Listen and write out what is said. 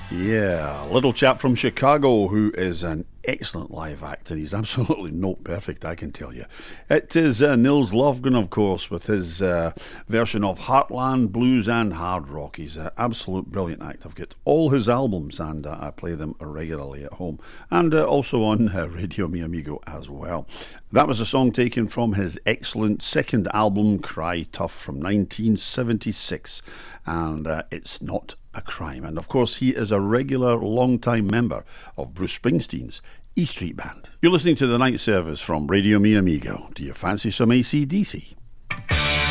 Yeah, a little chap from Chicago who is an excellent live act, and he's absolutely note perfect, I can tell you. It is Nils Lofgren, of course, with his version of Heartland Blues and Hard Rock. He's an absolute brilliant act. I've got all his albums, and I play them regularly at home, and also on Radio Mi Amigo as well. That was a song taken from his excellent second album, Cry Tough, from 1976, and it's not a crime. And of course, he is a regular long-time member of Bruce Springsteen's E Street Band. You're listening to the night service from Radio Mi Amigo. Do you fancy some AC/DC?